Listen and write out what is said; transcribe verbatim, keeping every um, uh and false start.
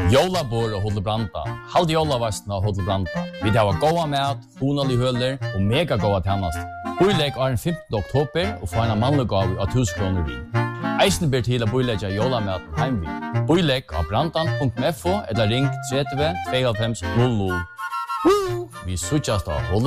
Jólabor og Hotel Branda. Halt jólavasten av Hotel Branda. Vi har goda mat, honalig høler og mega goda tjänst. Boilegg er den femtende oktober og får en mannlig gav av tusen kroner vi. Eisen ber til å boilegge jólamaten heim vi. Boilegg av brandan punktum f o eller ring tre tre to fem null null. Vi suttjast av Hotel